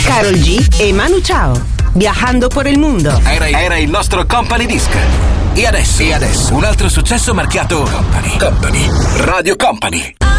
Karol G e Manu Chao, Viajando por el mundo. Era il nostro Company Disc. E adesso un altro successo marchiato Company. Radio Company.